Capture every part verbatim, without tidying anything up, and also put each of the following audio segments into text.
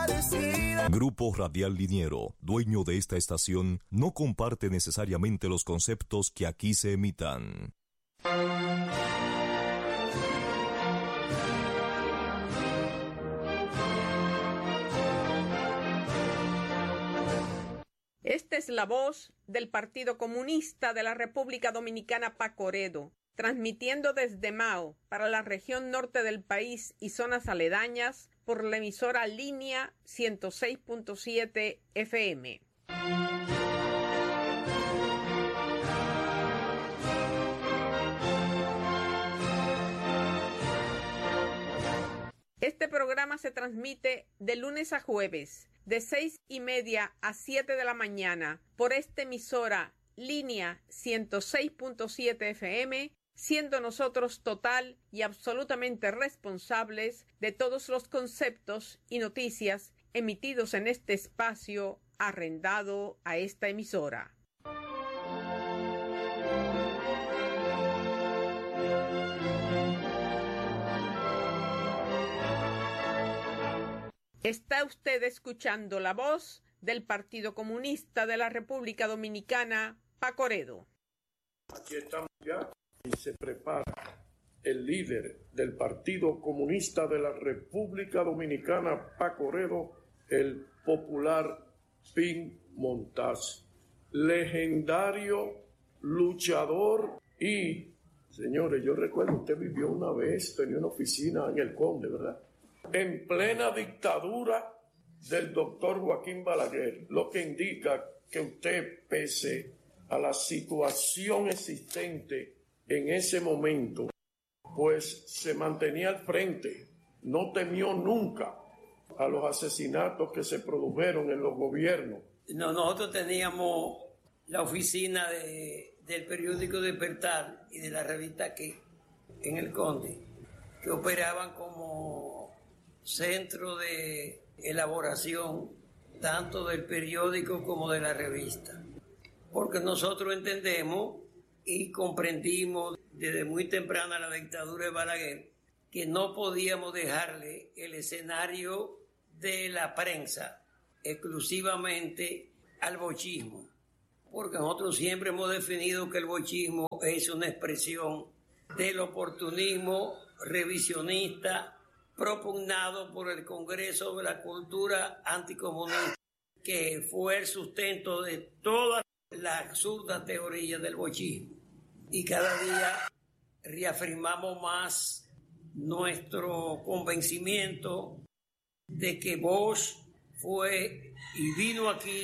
parecida. Grupo Radial Liniero, dueño de esta estación, no comparte necesariamente los conceptos que aquí se emitan. Esta es la voz del Partido Comunista de la República Dominicana, Pacoredo, transmitiendo desde Mao para la región norte del país y zonas aledañas por la emisora Línea ciento seis punto siete F M. Este programa se transmite de lunes a jueves, de seis y media a siete de la mañana, por esta emisora Línea ciento seis punto siete F M, siendo nosotros total y absolutamente responsables de todos los conceptos y noticias emitidos en este espacio arrendado a esta emisora. Está usted escuchando la voz del Partido Comunista de la República Dominicana, Pacoredo. Aquí estamos ya y se prepara el líder del Partido Comunista de la República Dominicana, Pacoredo, el popular Pin Montaz, legendario luchador y, señores, yo recuerdo, usted vivió una vez, tenía una oficina en El Conde, ¿verdad? En plena dictadura del doctor Joaquín Balaguer, lo que indica que usted, pese a la situación existente en ese momento, pues se mantenía al frente, no temió nunca a los asesinatos que se produjeron en los gobiernos. No, nosotros teníamos la oficina de, del periódico Despertar y de la revista Que en El Conde, que operaban como centro de elaboración tanto del periódico como de la revista, porque nosotros entendemos y comprendimos desde muy temprana la dictadura de Balaguer que no podíamos dejarle el escenario de la prensa exclusivamente al bochismo, porque nosotros siempre hemos definido que el bochismo es una expresión del oportunismo revisionista propugnado por el Congreso de la Cultura Anticomunista, que fue el sustento de todas las absurdas teorías del bochismo. Y cada día reafirmamos más nuestro convencimiento de que Bosch fue y vino aquí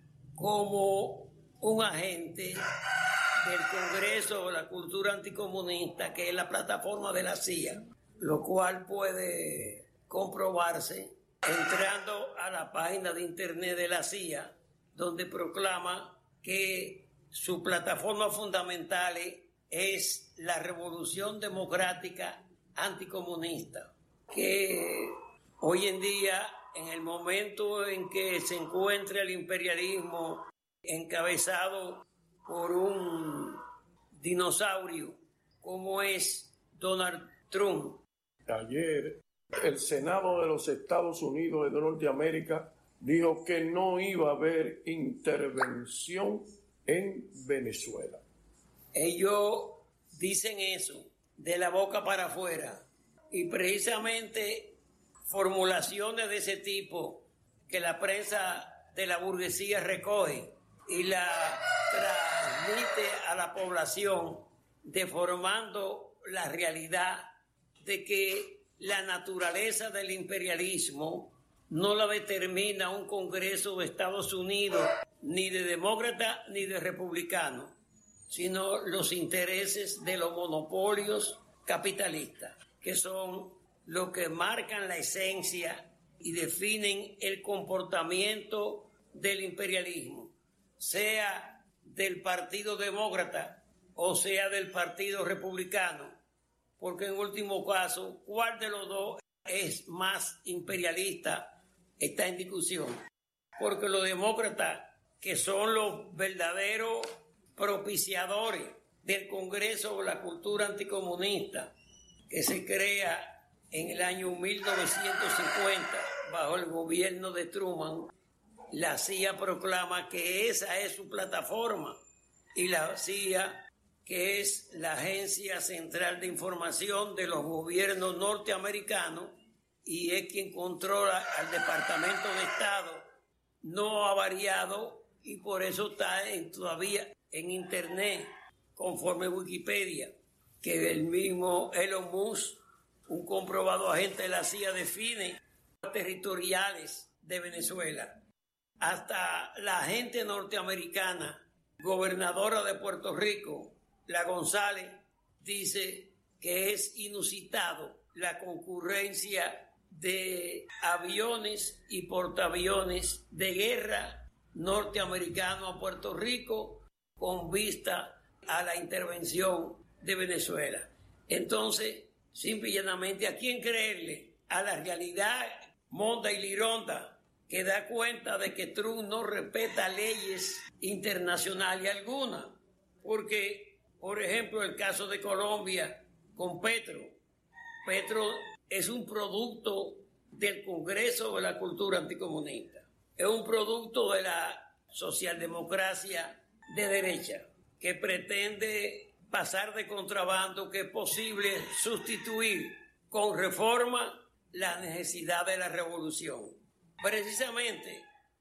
como un agente del Congreso de la Cultura Anticomunista, que es la plataforma de la C I A, lo cual puede comprobarse entrando a la página de internet de la C I A, donde proclama que su plataforma fundamental es la Revolución Democrática Anticomunista, que hoy en día, en el momento en que se encuentra el imperialismo encabezado por un dinosaurio como es Donald Trump. Ayer el Senado de los Estados Unidos de Norteamérica dijo que no iba a haber intervención en Venezuela. Ellos dicen eso de la boca para afuera, y precisamente formulaciones de ese tipo que la prensa de la burguesía recoge y la transmite a la población, deformando la realidad de que la naturaleza del imperialismo no la determina un Congreso de Estados Unidos, ni de demócrata ni de republicano, sino los intereses de los monopolios capitalistas, que son los que marcan la esencia y definen el comportamiento del imperialismo, sea del Partido Demócrata o sea del Partido Republicano, porque en último caso, ¿cuál de los dos es más imperialista? Está en discusión, porque los demócratas, que son los verdaderos propiciadores del Congreso de la Cultura Anticomunista, que se crea en el año mil novecientos cincuenta bajo el gobierno de Truman, la C I A proclama que esa es su plataforma y la C I A, que es la Agencia Central de Información de los gobiernos norteamericanos y es quien controla al Departamento de Estado, no ha variado y por eso está en, todavía en Internet, conforme Wikipedia, que el mismo Elon Musk, un comprobado agente de la C I A, define territoriales de Venezuela. Hasta la agente norteamericana, gobernadora de Puerto Rico, la González, dice que es inusitado la concurrencia de aviones y portaaviones de guerra norteamericanos a Puerto Rico con vista a la intervención de Venezuela. Entonces, simple y llanamente, ¿a quién creerle? A la realidad monda y lironda que da cuenta de que Trump no respeta leyes internacionales alguna, porque, por ejemplo, el caso de Colombia con Petro. Petro es un producto del Congreso de la Cultura Anticomunista. Es un producto de la socialdemocracia de derecha que pretende pasar de contrabando, que es posible sustituir con reforma la necesidad de la revolución. Precisamente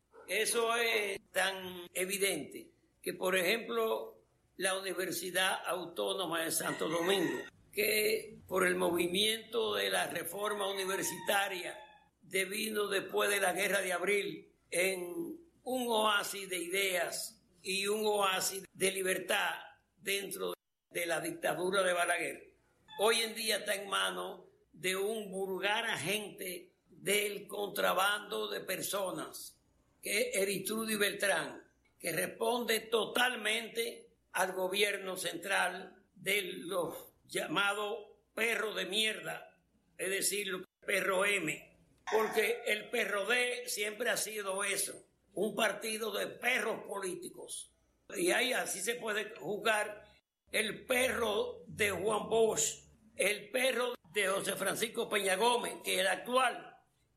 eso es tan evidente que, por ejemplo, la Universidad Autónoma de Santo Domingo, que por el movimiento de la reforma universitaria devino después de la Guerra de Abril en un oasis de ideas y un oasis de libertad dentro de la dictadura de Balaguer, hoy en día está en manos de un vulgar agente del contrabando de personas, que es Eritrudis Beltrán, que responde totalmente al gobierno central de los llamados perros de mierda, es decir, los perro M, porque el P R D siempre ha sido eso, un partido de perros políticos. Y ahí así se puede jugar el perro de Juan Bosch, el perro de José Francisco Peña Gómez, que es el actual,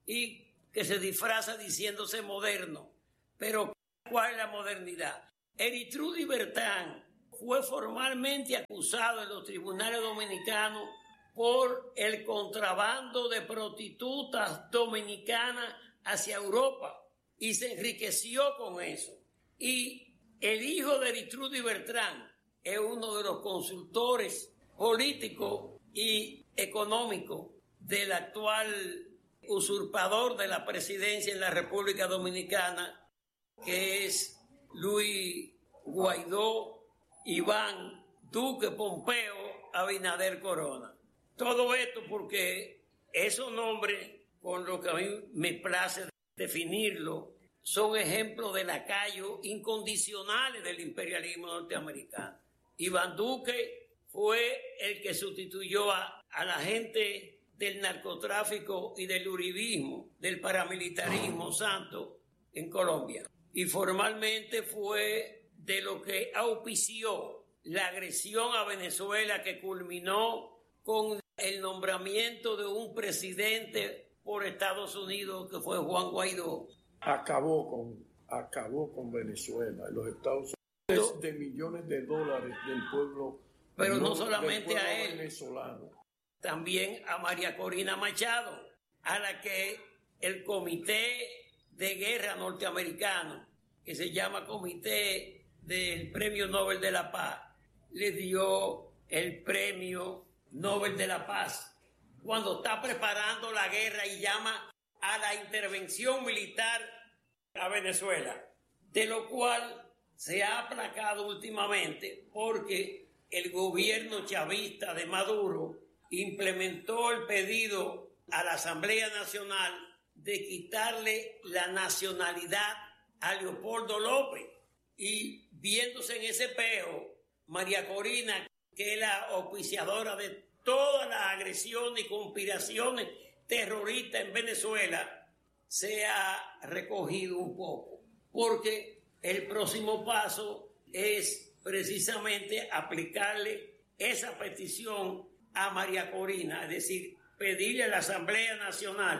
y que se disfraza diciéndose moderno. Pero ¿cuál es la modernidad? Eritrudis Beltrán fue formalmente acusado en los tribunales dominicanos por el contrabando de prostitutas dominicanas hacia Europa y se enriqueció con eso. Y el hijo de Eritrudis Beltrán es uno de los consultores políticos y económicos del actual usurpador de la presidencia en la República Dominicana, que es Luis Guaidó, Iván Duque Pompeo, Abinader Corona. Todo esto porque esos nombres, con lo que a mí me place definirlo, son ejemplos de lacayos incondicionales del imperialismo norteamericano. Iván Duque fue el que sustituyó a, a la gente del narcotráfico y del uribismo, del paramilitarismo santo en Colombia. Y formalmente fue de lo que auspició la agresión a Venezuela, que culminó con el nombramiento de un presidente por Estados Unidos que fue Juan Guaidó. Acabó con, acabó con Venezuela, los Estados Unidos, de millones de dólares del pueblo, pero no, no solamente del pueblo a él, venezolano. También a María Corina Machado, a la que el Comité de Guerra norteamericano, que se llama Comité del Premio Nobel de la Paz, le dio el Premio Nobel de la Paz cuando está preparando la guerra y llama a la intervención militar a Venezuela, de lo cual se ha aplacado últimamente porque el gobierno chavista de Maduro implementó el pedido a la Asamblea Nacional de quitarle la nacionalidad a Leopoldo López, y viéndose en ese espejo, María Corina, que es la auspiciadora de todas las agresiones y conspiraciones terroristas en Venezuela, se ha recogido un poco, porque el próximo paso es precisamente aplicarle esa petición a María Corina, es decir, pedirle a la Asamblea Nacional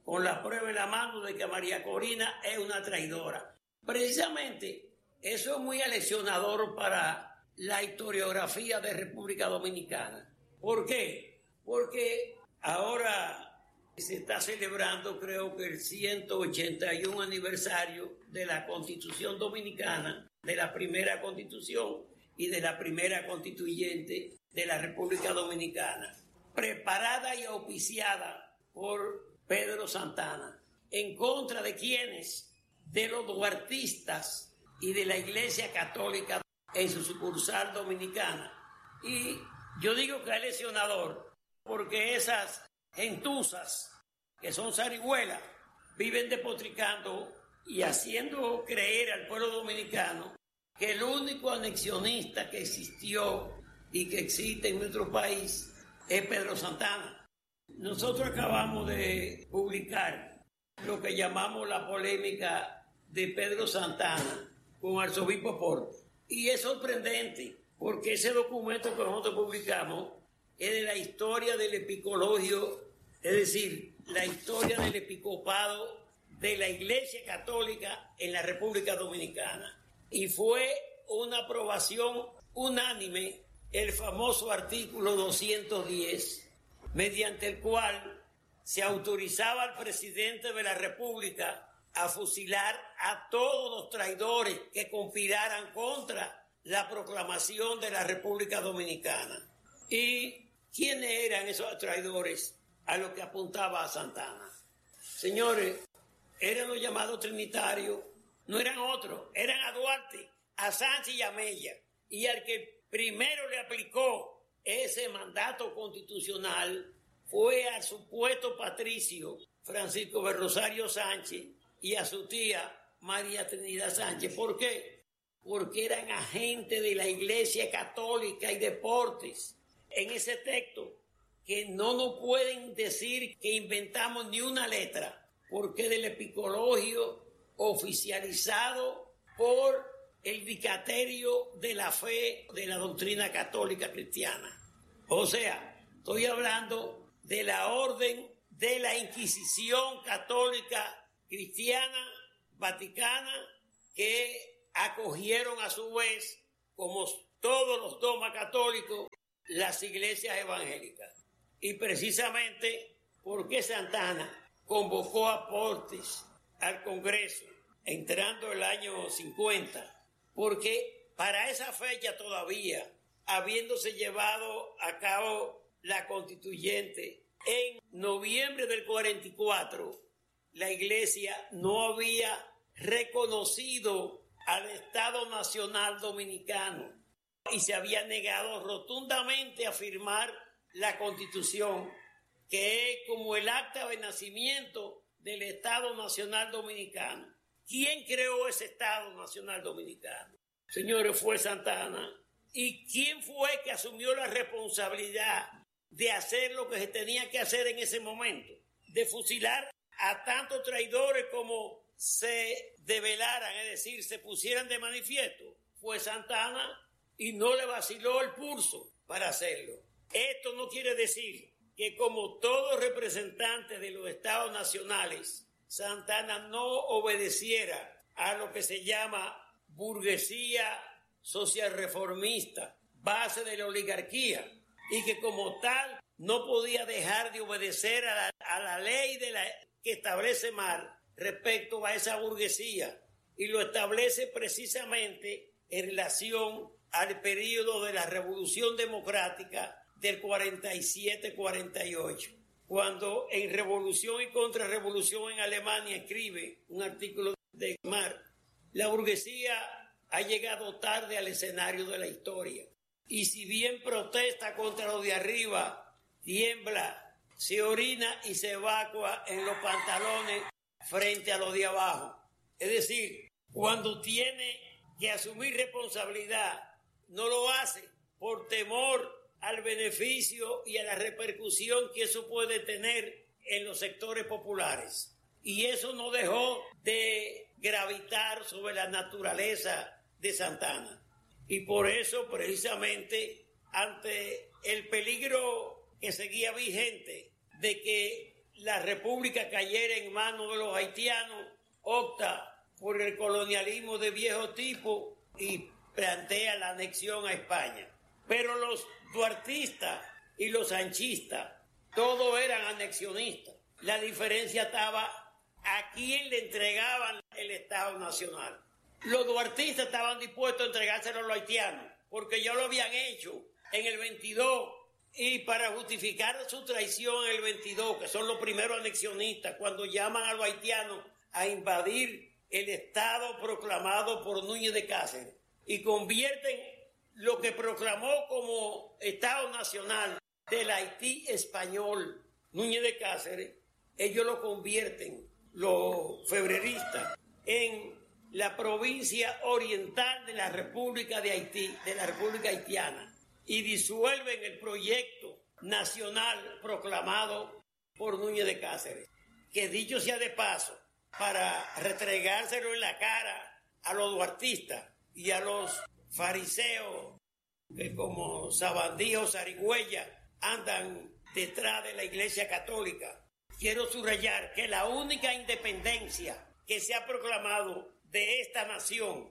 con la prueba en la mano de que María Corina es una traidora. Precisamente eso es muy aleccionador para la historiografía de República Dominicana. ¿Por qué? Porque ahora se está celebrando, creo que el ciento ochenta y uno aniversario de la Constitución Dominicana, de la primera Constitución y de la primera Constituyente de la República Dominicana, preparada y auspiciada por Pedro Santana. ¿En contra de quiénes? De los duartistas y de la Iglesia Católica en su sucursal dominicana. Y yo digo que es lesionador porque esas gentuzas que son zarigüelas viven despotricando y haciendo creer al pueblo dominicano que el único anexionista que existió y que existe en nuestro país es Pedro Santana. Nosotros acabamos de publicar lo que llamamos la polémica de Pedro Santana con Arzobispo Portes. Y es sorprendente porque ese documento que nosotros publicamos es de la historia del epicologio, es decir, la historia del episcopado de la Iglesia Católica en la República Dominicana. Y fue una aprobación unánime el famoso artículo doscientos diez, mediante el cual se autorizaba al presidente de la República a fusilar a todos los traidores que conspiraran contra la proclamación de la República Dominicana. ¿Y quiénes eran esos traidores a los que apuntaba a Santana? Señores, eran los llamados trinitarios, no eran otros, eran a Duarte, a Sánchez y a Mella. Y al que primero le aplicó ese mandato constitucional fue al supuesto patricio Francisco de Rosario Sánchez y a su tía María Trinidad Sánchez. ¿Por qué? Porque eran agentes de la Iglesia Católica y de Portes. En ese texto, que no nos pueden decir que inventamos ni una letra, porque es del epicologio oficializado por el Dicasterio de la Fe de la Doctrina Católica Cristiana. O sea, estoy hablando de la orden de la Inquisición Católica Cristiana Vaticana, que acogieron a su vez, como todos los dogmas católicos, las iglesias evangélicas. Y precisamente porque Santana convocó a Portes al Congreso entrando el año cincuenta, porque para esa fecha todavía, habiéndose llevado a cabo la constituyente en noviembre del cuarenta y cuatro, la Iglesia no había reconocido al Estado Nacional Dominicano y se había negado rotundamente a firmar la Constitución, que es como el acta de nacimiento del Estado Nacional Dominicano. ¿Quién creó ese Estado Nacional Dominicano? Señores, fue Santana. ¿Y quién fue que asumió la responsabilidad de hacer lo que se tenía que hacer en ese momento? De fusilar a tantos traidores como se develaran, es decir, se pusieran de manifiesto. Fue Santana y no le vaciló el pulso para hacerlo. Esto no quiere decir que, como todo representante de los estados nacionales, Santana no obedeciera a lo que se llama burguesía social reformista, base de la oligarquía, y que como tal no podía dejar de obedecer a la, a la ley de la, que establece Mar respecto a esa burguesía, y lo establece precisamente en relación al periodo de la Revolución Democrática del cuarenta y siete cuarenta y ocho, cuando en Revolución y Contrarrevolución en Alemania escribe un artículo de Mar: la burguesía ha llegado tarde al escenario de la historia, y si bien protesta contra lo de arriba, tiembla, se orina y se evacua en los pantalones frente a lo de abajo. Es decir, cuando tiene que asumir responsabilidad, no lo hace por temor al beneficio y a la repercusión que eso puede tener en los sectores populares. Y eso no dejó de gravitar sobre la naturaleza de Santana. Y por eso, precisamente, ante el peligro que seguía vigente de que la república cayera en manos de los haitianos, opta por el colonialismo de viejo tipo y plantea la anexión a España. Pero los duartistas y los sanchistas, todos eran anexionistas. La diferencia estaba a quién le entregaban el Estado Nacional. Los duartistas estaban dispuestos a entregárselo a los haitianos, porque ya lo habían hecho en el veintidós, y para justificar su traición en el veintidós, que son los primeros anexionistas, cuando llaman a los haitianos a invadir el Estado proclamado por Núñez de Cáceres, y convierten lo que proclamó como Estado Nacional del Haití español, Núñez de Cáceres, ellos lo convierten, los febreristas, en la provincia oriental de la República de Haití, de la República Haitiana, y disuelven el proyecto nacional proclamado por Núñez de Cáceres, que dicho sea de paso, para restregárselo en la cara a los duartistas y a los fariseos que como Sabandí o Zarigüeya andan detrás de la Iglesia Católica. Quiero subrayar que la única independencia que se ha proclamado de esta nación,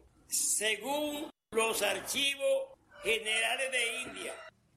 según los archivos generales de India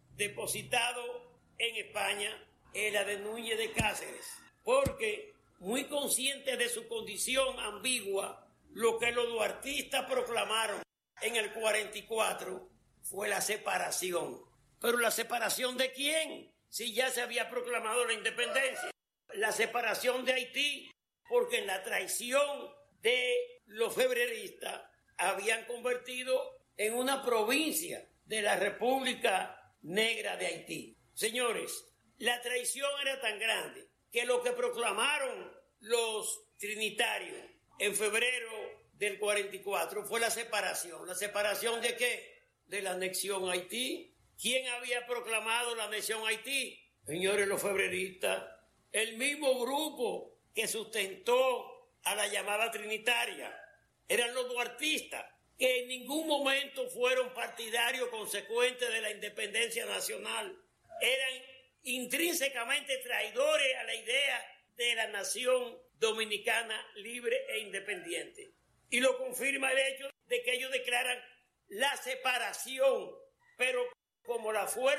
depositados en España, es la de Núñez de Cáceres, porque muy consciente de su condición ambigua, lo que los duartistas proclamaron en el cuarenta y cuatro fue la separación. ¿Pero la separación de quién? Si ya se había proclamado la independencia. La separación de Haití, porque en la traición de los febreristas habían convertido en una provincia de la República Negra de Haití. Señores, la traición era tan grande que lo que proclamaron los trinitarios en febrero del cuarenta y cuatro fue la separación. ¿La separación de qué? De la anexión a Haití. ¿Quién había proclamado la anexión a Haití? Señores, los febreristas. El mismo grupo que sustentó a la llamada trinitaria eran los duartistas, que en ningún momento fueron partidarios consecuentes de la independencia nacional. Eran intrínsecamente traidores a la idea de la nación dominicana libre e independiente. Y lo confirma el hecho de que ellos declaran la separación, pero como la fuerza